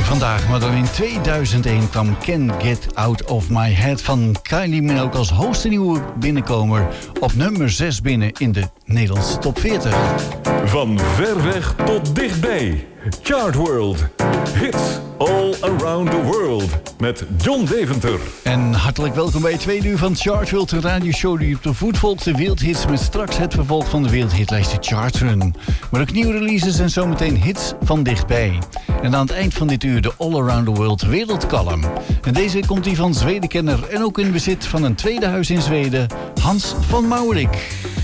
vandaag, maar dan in 2001 kwam Can't Get Out of My Head van Kylie Minogue als hoogste nieuwe binnenkomer op nummer 6 binnen in de Nederlandse top 40. Van ver weg tot dichtbij. Chartworld. Hits all around the world. Met John Deventer. En hartelijk welkom bij het tweede uur van Chartworld, de radioshow die op de voet volgt. De wereldhits met straks het vervolg van de wereldhitlijst, de Chartrun. Maar ook nieuwe releases en zometeen hits van dichtbij. En aan het eind van dit uur de All Around the World wereldkalm. En deze komt die van Zwedenkenner en ook in bezit van een tweede huis in Zweden, Hans van Maurik.